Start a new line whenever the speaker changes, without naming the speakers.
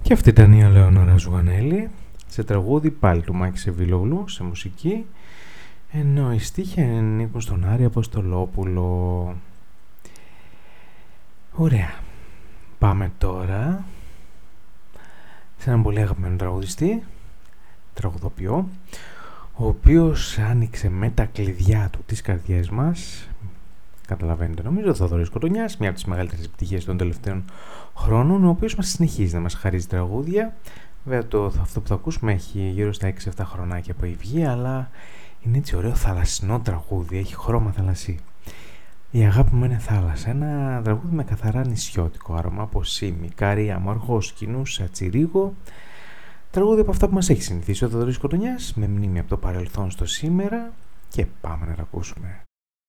Και αυτή ήταν η Ελεονόρα Ζουγανέλη, σε τραγούδι πάλι του Μάκη Σεβίλογλου, σε μουσική, ενώ οι στίχοι ανήκουν στον Άρη Αποστολόπουλο. Ωραία. Πάμε τώρα σε έναν πολύ αγαπημένο τραγουδιστή, τραγουδοποιό, ο οποίος άνοιξε με τα κλειδιά του τις καρδιές μας. Καταλαβαίνετε, νομίζω, ο Θοδωρής Κοτονιάς, μια από τις μεγαλύτερες επιτυχίες των τελευταίων χρόνων, ο οποίος μας συνεχίζει να μας χαρίζει τραγούδια. Βέβαια, αυτό που θα ακούσουμε έχει γύρω στα 6-7 χρονάκια που έχει βγει, αλλά είναι έτσι ωραίο θαλασσινό τραγούδι, έχει χρώμα θαλασσί. Η αγάπη μου είναι θάλασσα, ένα τραγούδι με καθαρά νησιώτικο άρωμα, από Σύμη, Καρία, Μαργό, Σκηνούσα, Τσιρίγο. Τραγούδι από αυτά που μας έχει συνηθίσει ο Θοδωρής Κοτονιάς, με μνήμη από το παρελθόν στο σήμερα, και πάμε να τα ακούσουμε.